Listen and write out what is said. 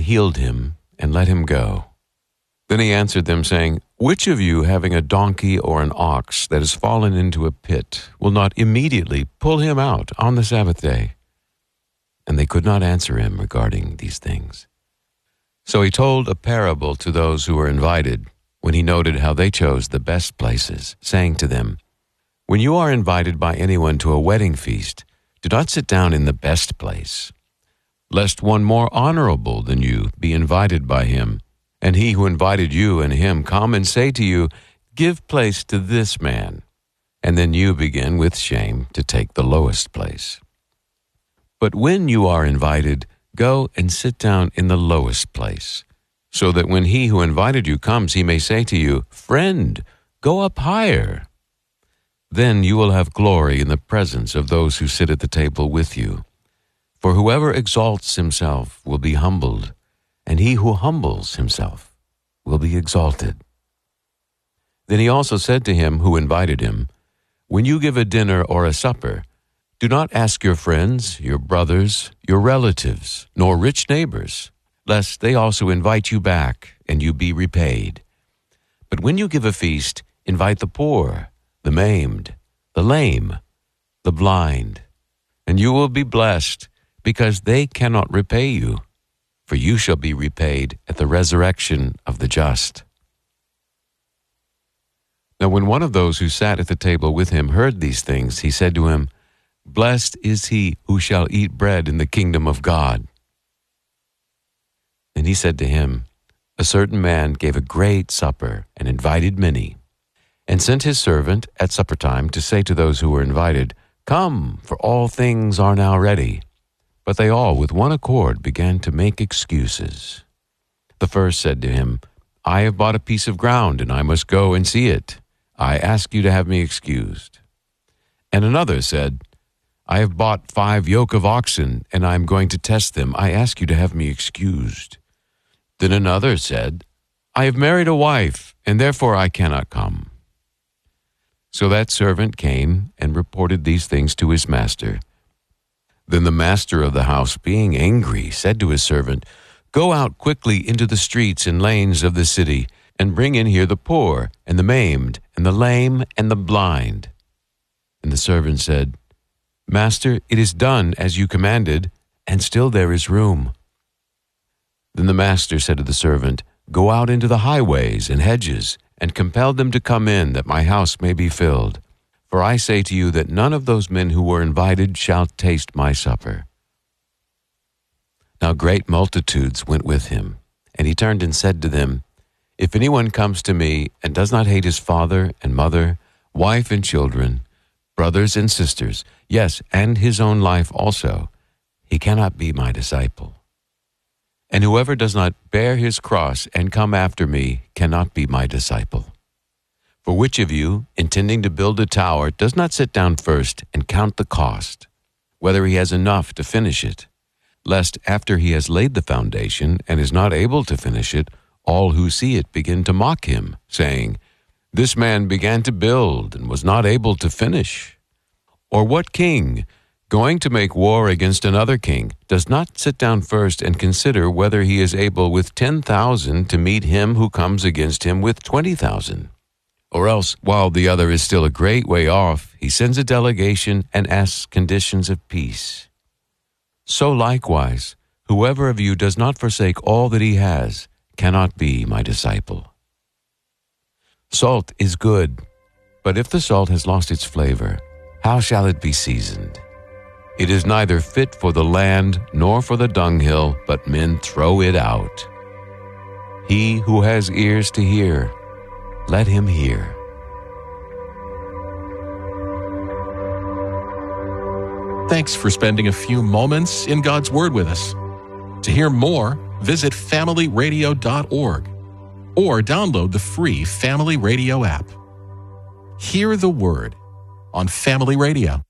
healed him and let him go. Then he answered them, saying, Which of you, having a donkey or an ox that has fallen into a pit, will not immediately pull him out on the Sabbath day? And they could not answer him regarding these things. So he told a parable to those who were invited, when he noted how they chose the best places, saying to them, When you are invited by anyone to a wedding feast, do not sit down in the best place, lest one more honorable than you be invited by him, and he who invited you and him come and say to you, Give place to this man, and then you begin with shame to take the lowest place. But when you are invited, go and sit down in the lowest place, so that when he who invited you comes, he may say to you, Friend, go up higher. Then you will have glory in the presence of those who sit at the table with you. For whoever exalts himself will be humbled, and he who humbles himself will be exalted. Then he also said to him who invited him, When you give a dinner or a supper, do not ask your friends, your brothers, your relatives, nor rich neighbors, lest they also invite you back, and you be repaid. But when you give a feast, invite the poor, the maimed, the lame, the blind, and you will be blessed, because they cannot repay you, for you shall be repaid at the resurrection of the just. Now when one of those who sat at the table with him heard these things, he said to him, Blessed is he who shall eat bread in the kingdom of God. And he said to him, A certain man gave a great supper and invited many, and sent his servant at supper time to say to those who were invited, Come, for all things are now ready. But they all with one accord began to make excuses. The first said to him, I have bought a piece of ground, and I must go and see it. I ask you to have me excused. And another said, I have bought 5 yoke of oxen, and I am going to test them. I ask you to have me excused. Then another said, I have married a wife, and therefore I cannot come. So that servant came and reported these things to his master. Then the master of the house, being angry, said to his servant, Go out quickly into the streets and lanes of the city, and bring in here the poor, and the maimed, and the lame, and the blind. And the servant said, Master, it is done as you commanded, and still there is room. Then the master said to the servant, Go out into the highways and hedges, and compel them to come in, that my house may be filled. For I say to you that none of those men who were invited shall taste my supper. Now great multitudes went with him, and he turned and said to them, If anyone comes to me and does not hate his father and mother, wife and children, brothers and sisters, yes, and his own life also, he cannot be my disciple. And whoever does not bear his cross and come after me cannot be my disciple. For which of you, intending to build a tower, does not sit down first and count the cost, whether he has enough to finish it, lest after he has laid the foundation and is not able to finish it, all who see it begin to mock him, saying, This man began to build and was not able to finish. Or what king, going to make war against another king, does not sit down first and consider whether he is able with 10,000 to meet him who comes against him with 20,000? Or else, while the other is still a great way off, he sends a delegation and asks conditions of peace. So likewise, whoever of you does not forsake all that he has cannot be my disciple. Salt is good, but if the salt has lost its flavor, how shall it be seasoned? It is neither fit for the land nor for the dunghill, but men throw it out. He who has ears to hear, let him hear. Thanks for spending a few moments in God's Word with us. To hear more, visit familyradio.org or download the free Family Radio app. Hear the Word on Family Radio.